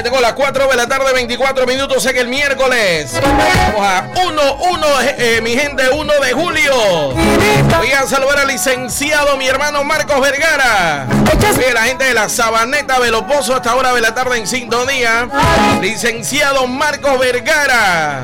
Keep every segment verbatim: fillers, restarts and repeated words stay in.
Oye, tengo las cuatro de la tarde, veinticuatro minutos en el miércoles. Vamos a uno uno, eh, mi gente, uno de julio. Voy a saludar al licenciado, mi hermano Marcos Vergara. Oye, la gente de la Sabaneta Velopozo hasta ahora de la tarde en sintonía. Licenciado Marcos Vergara.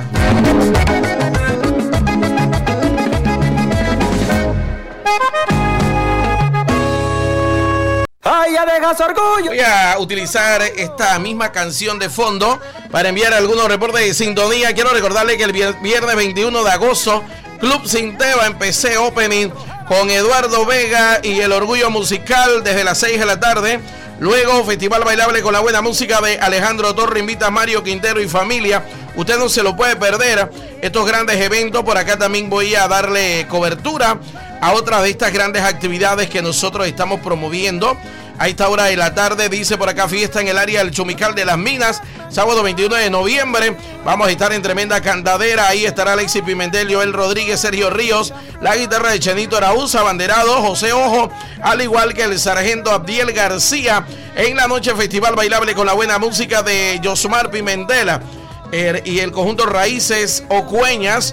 ¡Ay, ya dejas orgullo! Voy a utilizar esta misma canción de fondo para enviar algunos reportes de sintonía. Quiero recordarle que el viernes veintiuno de agosto, Club Sinteva en P C Opening con Eduardo Vega y el Orgullo Musical desde las seis de la tarde. Luego, Festival Bailable con la buena música de Alejandro Torre. Invita a Mario Quintero y familia. Usted no se lo puede perder. Estos grandes eventos, por acá también voy a darle cobertura a otras de estas grandes actividades que nosotros estamos promoviendo. A esta hora de la tarde, dice por acá, fiesta en el área del Chumical de las Minas, sábado veintiuno de noviembre. Vamos a estar en tremenda candadera. Ahí estará Alexis Pimentel, Joel Rodríguez, Sergio Ríos, la guitarra de Chenito Araúz, abanderado José Ojo, al igual que el sargento Abdiel García. En la noche, Festival Bailable con la buena música de Josmar Pimentel eh, y el conjunto Raíces Ocueñas.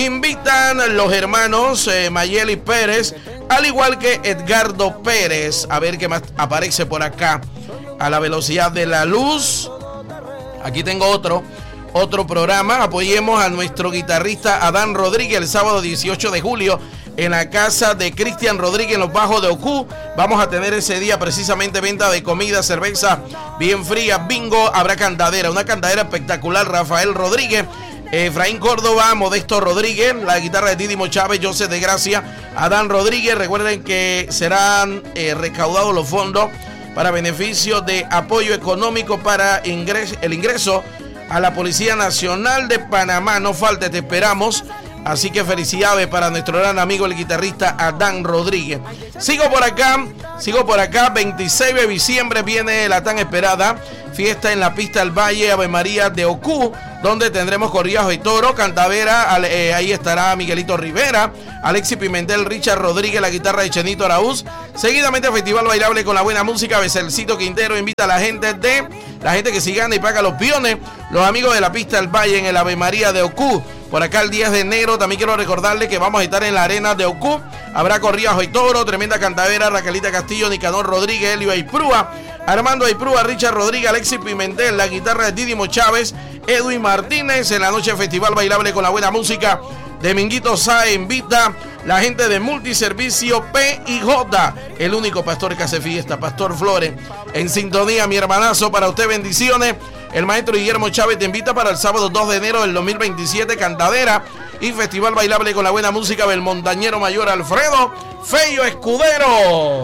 Invitan los hermanos eh, Mayeli Pérez, al igual que Edgardo Pérez. A ver qué más aparece por acá. A la velocidad de la luz. Aquí tengo otro, otro programa. Apoyemos a nuestro guitarrista Adán Rodríguez el sábado dieciocho de julio en la casa de Cristian Rodríguez en los bajos de Ocú. Vamos a tener ese día precisamente venta de comida, cerveza bien fría, bingo, habrá candadera, una candadera espectacular. Rafael Rodríguez, Efraín Córdoba, Modesto Rodríguez, la guitarra de Didimo Chávez, José de Gracia, Adán Rodríguez. Recuerden que serán eh, recaudados los fondos para beneficio de apoyo económico para ingres, el ingreso a la Policía Nacional de Panamá. No falte, te esperamos. Así que felicidades para nuestro gran amigo el guitarrista Adán Rodríguez. Sigo por acá, sigo por acá. veintiséis de diciembre viene la tan esperada fiesta en la pista del Valle Ave María de Ocú, donde tendremos corridas de toro, cantadera. Eh, ahí estará Miguelito Rivera, Alexis Pimentel, Richard Rodríguez, la guitarra de Chenito Araúz. Seguidamente, Festival Bailable con la buena música. Becercito Quintero invita a la gente de la gente que si gana y paga los piones, los amigos de la pista del Valle en el Ave María de Ocú. Por acá el diez de enero también quiero recordarle que vamos a estar en la arena de Ocú. Habrá corridas de toro, tremenda cantadera, Raquelita Castillo, Nicanor Rodríguez, Elio Aiprúa, Armando Aiprúa, Richard Rodríguez, Alexis Pimentel, la guitarra de Didimo Chávez, Edwin Martínez. En la noche Festival Bailable con la buena música de Minguito Sae invita la gente de Multiservicio P y J, el único pastor que hace fiesta, Pastor Flores. En sintonía, mi hermanazo, para usted bendiciones. El maestro Guillermo Chávez te invita para el sábado dos de enero del dos mil veintisiete, cantadera y Festival Bailable con la buena música del montañero mayor Alfredo Feyo Escudero.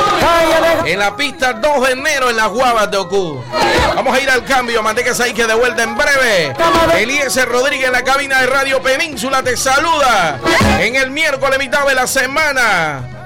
En la pista dos de enero en las Guavas de Ocú. Vamos a ir al cambio, manténgase ahí que de vuelta en breve. Eliezer Rodríguez en la cabina de Radio Península te saluda en el miércoles mitad de la semana.